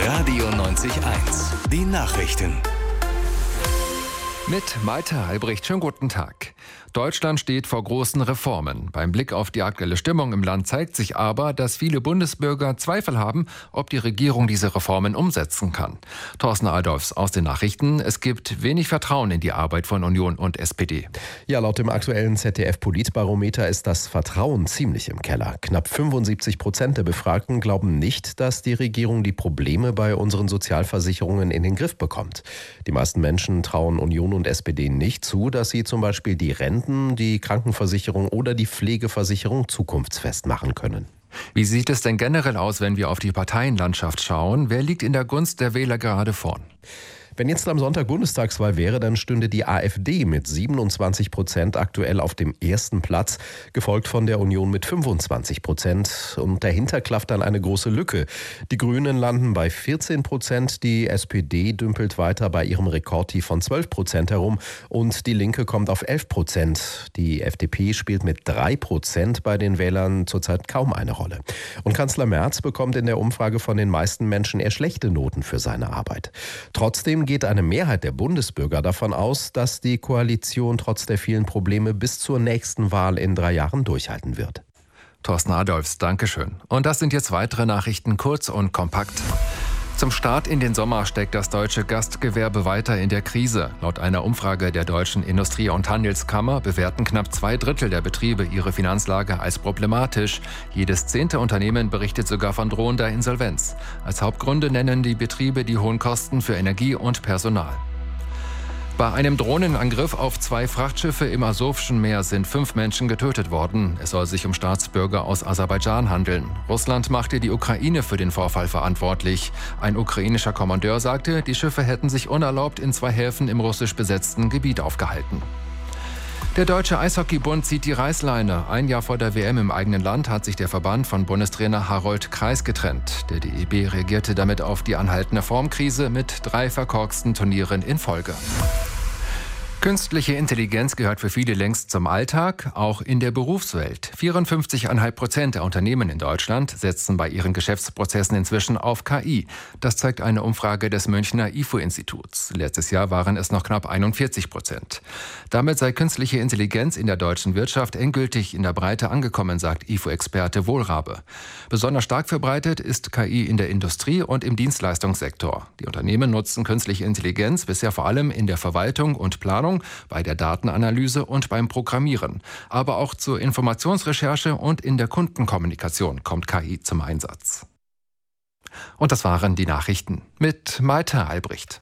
Radio 90.1, die Nachrichten. Mit Malte Albrecht, schönen guten Tag. Deutschland steht vor großen Reformen. Beim Blick auf die aktuelle Stimmung im Land zeigt sich aber, dass viele Bundesbürger Zweifel haben, ob die Regierung diese Reformen umsetzen kann. Thorsten Adolfs aus den Nachrichten. Es gibt wenig Vertrauen in die Arbeit von Union und SPD. Ja, laut dem aktuellen ZDF-Politbarometer ist das Vertrauen ziemlich im Keller. Knapp 75% der Befragten glauben nicht, dass die Regierung die Probleme bei unseren Sozialversicherungen in den Griff bekommt. Die meisten Menschen trauen Union und SPD nicht zu, dass sie zum Beispiel die Renten, die Krankenversicherung oder die Pflegeversicherung zukunftsfest machen können. Wie sieht es denn generell aus, wenn wir auf die Parteienlandschaft schauen? Wer liegt in der Gunst der Wähler gerade vorn? Wenn jetzt am Sonntag Bundestagswahl wäre, dann stünde die AfD mit 27% aktuell auf dem ersten Platz, gefolgt von der Union mit 25%. Und dahinter klafft dann eine große Lücke. Die Grünen landen bei 14%, die SPD dümpelt weiter bei ihrem Rekordtief von 12% herum und die Linke kommt auf 11%. Die FDP spielt mit 3% bei den Wählern zurzeit kaum eine Rolle. Und Kanzler Merz bekommt in der Umfrage von den meisten Menschen eher schlechte Noten für seine Arbeit. Trotzdem geht eine Mehrheit der Bundesbürger davon aus, dass die Koalition trotz der vielen Probleme bis zur nächsten Wahl in 3 Jahren durchhalten wird. Thorsten Adolfs, Dankeschön. Und das sind jetzt weitere Nachrichten, kurz und kompakt. Zum Start in den Sommer steckt das deutsche Gastgewerbe weiter in der Krise. Laut einer Umfrage der Deutschen Industrie- und Handelskammer bewerten knapp 2/3 der Betriebe ihre Finanzlage als problematisch. Jedes 10. Unternehmen berichtet sogar von drohender Insolvenz. Als Hauptgründe nennen die Betriebe die hohen Kosten für Energie und Personal. Bei einem Drohnenangriff auf 2 Frachtschiffe im Asowschen Meer sind 5 Menschen getötet worden. Es soll sich um Staatsbürger aus Aserbaidschan handeln. Russland machte die Ukraine für den Vorfall verantwortlich. Ein ukrainischer Kommandeur sagte, die Schiffe hätten sich unerlaubt in 2 Häfen im russisch besetzten Gebiet aufgehalten. Der Deutsche Eishockeybund zieht die Reißleine. Ein Jahr vor der WM im eigenen Land hat sich der Verband von Bundestrainer Harold Kreis getrennt. Der DEB reagierte damit auf die anhaltende Formkrise mit 3 verkorksten Turnieren in Folge. Künstliche Intelligenz gehört für viele längst zum Alltag, auch in der Berufswelt. 54,5% der Unternehmen in Deutschland setzen bei ihren Geschäftsprozessen inzwischen auf KI. Das zeigt eine Umfrage des Münchner IFO-Instituts. Letztes Jahr waren es noch knapp 41%. Damit sei künstliche Intelligenz in der deutschen Wirtschaft endgültig in der Breite angekommen, sagt IFO-Experte Wohlrabe. Besonders stark verbreitet ist KI in der Industrie und im Dienstleistungssektor. Die Unternehmen nutzen künstliche Intelligenz bisher vor allem in der Verwaltung und Planung, bei der Datenanalyse und beim Programmieren. Aber auch zur Informationsrecherche und in der Kundenkommunikation kommt KI zum Einsatz. Und das waren die Nachrichten mit Malte Albrecht.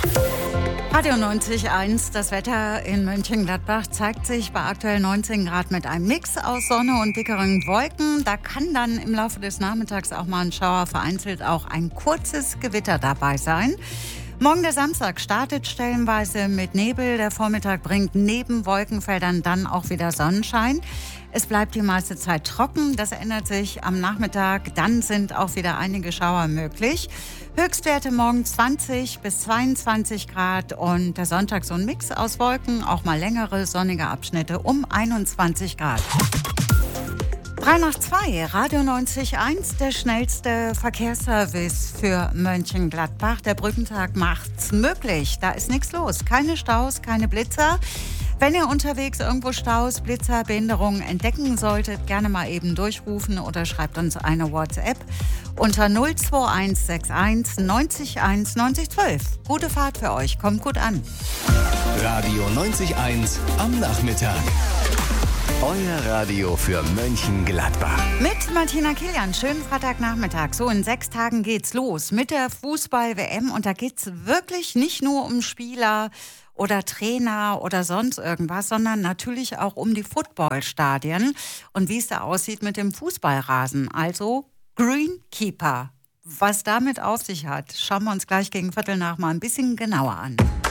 Radio 90.1, das Wetter in Mönchengladbach zeigt sich bei aktuell 19 Grad mit einem Mix aus Sonne und dickeren Wolken. Da kann dann im Laufe des Nachmittags auch mal ein Schauer, vereinzelt auch ein kurzes Gewitter dabei sein. Morgen der Samstag startet stellenweise mit Nebel. Der Vormittag bringt neben Wolkenfeldern dann auch wieder Sonnenschein. Es bleibt die meiste Zeit trocken. Das ändert sich am Nachmittag. Dann sind auch wieder einige Schauer möglich. Höchstwerte morgen 20 bis 22 Grad und der Sonntag so ein Mix aus Wolken, auch mal längere sonnige Abschnitte um 21 Grad. 3 nach 2, Radio 90.1, der schnellste Verkehrsservice für Mönchengladbach. Der Brückentag macht's möglich. Da ist nichts los. Keine Staus, keine Blitzer. Wenn ihr unterwegs irgendwo Staus, Blitzer, Behinderungen entdecken solltet, gerne mal eben durchrufen oder schreibt uns eine WhatsApp unter 02161 90 1 90 12. Gute Fahrt für euch, kommt gut an. Radio 90.1 am Nachmittag. Euer Radio für Mönchengladbach. Mit Martina Kilian, schönen Freitagnachmittag. So, in 6 Tagen geht's los mit der Fußball-WM. Und da geht's wirklich nicht nur um Spieler oder Trainer oder sonst irgendwas, sondern natürlich auch um die Footballstadien und wie es da aussieht mit dem Fußballrasen. Also Greenkeeper. Was damit auf sich hat, schauen wir uns gleich gegen 7:15 mal ein bisschen genauer an.